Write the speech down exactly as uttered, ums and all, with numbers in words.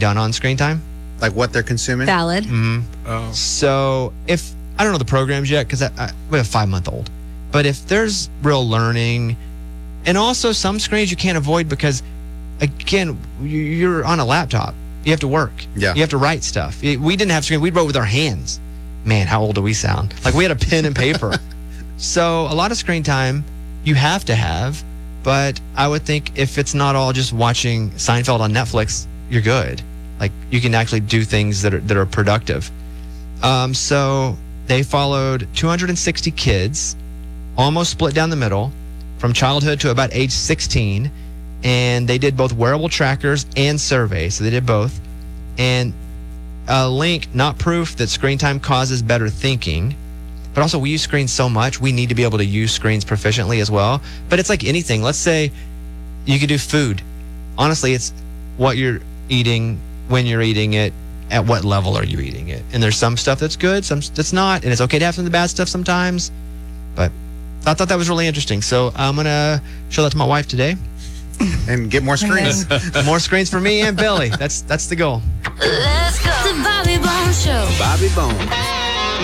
done on screen time. Like what they're consuming? Valid. Mm-hmm. Oh. So if, I don't know the programs yet because I, I, we have a five-month-old. But if there's real learning, and also some screens you can't avoid because, again, you- you're on a laptop. You have to work. Yeah. You have to write stuff. We didn't have screen. We wrote with our hands. Man, how old do we sound? Like we had a pen and paper. So a lot of screen time you have to have, but I would think if it's not all just watching Seinfeld on Netflix, you're good. Like you can actually do things that are that are productive. Um, so they followed two hundred sixty kids, almost split down the middle, from childhood to about age sixteen, and they did both wearable trackers and surveys. So they did both, and a link, not proof that screen time causes better thinking. But also, we use screens so much, we need to be able to use screens proficiently as well. But it's like anything. Let's say you could do food. Honestly, it's what you're eating, when you're eating it, at what level are you eating it. And there's some stuff that's good, some that's not. And it's okay to have some of the bad stuff sometimes. But I thought that was really interesting. So I'm going to show that to my wife today. And get more screens. More screens for me and Billy. That's, that's the goal. Let's go. The Bobby Bones Show. Bobby Bones.